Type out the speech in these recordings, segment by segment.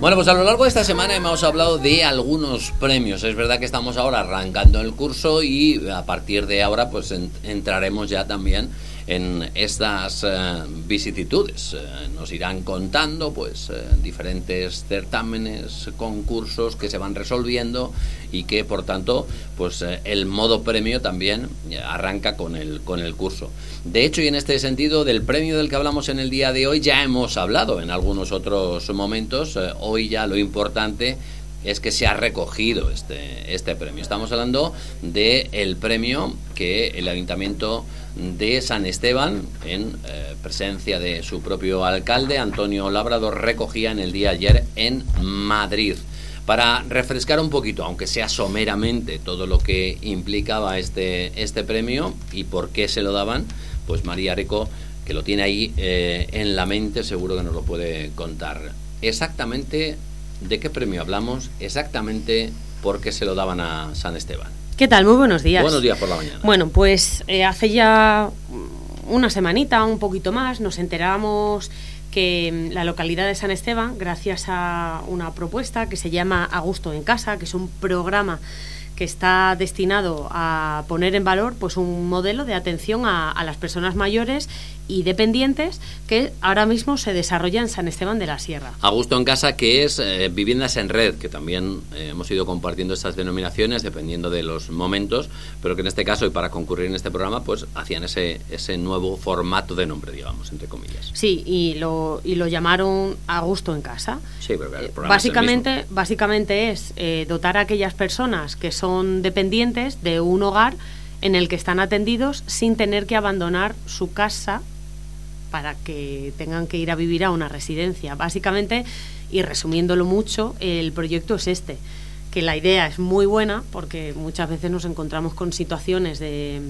Bueno, pues a lo largo de esta semana hemos hablado de algunos premios. Es verdad que estamos ahora arrancando el curso y a partir de ahora pues entraremos ya también en estas vicisitudes. Nos irán contando pues diferentes certámenes, concursos que se van resolviendo y que por tanto pues el modo premio también arranca con el curso. De hecho, y en este sentido, del premio del que hablamos en el día de hoy ya hemos hablado en algunos otros momentos. Hoy ya lo importante es que se ha recogido este premio. Estamos hablando del premio que el Ayuntamiento de San Esteban, en presencia de su propio alcalde, Antonio Labrador, recogía en el día de ayer en Madrid. Para refrescar un poquito, aunque sea someramente, todo lo que implicaba este premio y por qué se lo daban, pues María Rico, que lo tiene ahí en la mente, seguro que nos lo puede contar. Exactamente de qué premio hablamos, exactamente por qué se lo daban a San Esteban. ¿Qué tal? Muy buenos días. Buenos días por la mañana. Bueno, pues hace ya una semanita, un poquito más, nos enteramos que la localidad de San Esteban, gracias a una propuesta que se llama A Gusto en Casa, que es un programa que está destinado a poner en valor pues un modelo de atención a las personas mayores y dependientes que ahora mismo se desarrolla en San Esteban de la Sierra. A Gusto en Casa, que es Viviendas en Red, que también hemos ido compartiendo estas denominaciones dependiendo de los momentos, pero que en este caso y para concurrir en este programa pues hacían ese nuevo formato de nombre, digamos, entre comillas. Sí, y lo llamaron A Gusto en Casa. Sí, pero el programa básicamente es dotar a aquellas personas que son dependientes de un hogar en el que están atendidos sin tener que abandonar su casa para que tengan que ir a vivir a una residencia. Básicamente, y resumiéndolo mucho, el proyecto es que la idea es muy buena porque muchas veces nos encontramos con situaciones de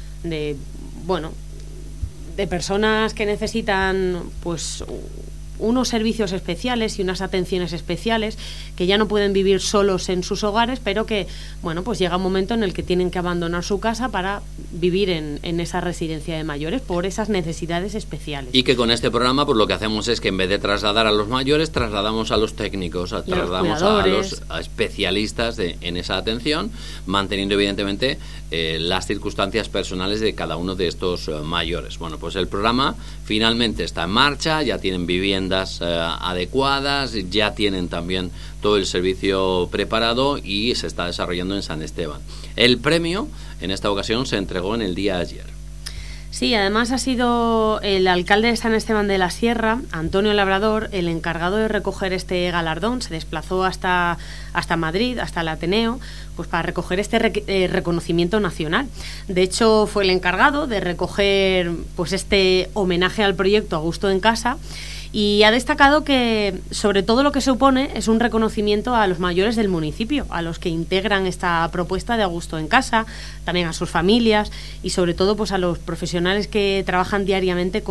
personas que necesitan pues unos servicios especiales y unas atenciones especiales, que ya no pueden vivir solos en sus hogares, pero que, bueno, pues llega un momento en el que tienen que abandonar su casa para vivir en esa residencia de mayores por esas necesidades especiales. Y que con este programa pues lo que hacemos es que en vez de trasladar a los mayores, trasladamos a los técnicos, trasladamos a los especialistas en esa atención, manteniendo evidentemente las circunstancias personales de cada uno de estos mayores. Bueno, pues el programa finalmente está en marcha, ya tienen viviendas adecuadas, ya tienen también todo el servicio preparado y se está desarrollando en San Esteban. El premio en esta ocasión se entregó en el día de ayer. Sí, además ha sido el alcalde de San Esteban de la Sierra, Antonio Labrador, el encargado de recoger este galardón. Se desplazó hasta Madrid, hasta el Ateneo, pues para recoger este reconocimiento nacional. De hecho, fue el encargado de recoger pues este homenaje al proyecto A Gusto en Casa. Y ha destacado que, sobre todo, lo que supone es un reconocimiento a los mayores del municipio, a los que integran esta propuesta de A Gusto en Casa, también a sus familias y, sobre todo, pues a los profesionales que trabajan diariamente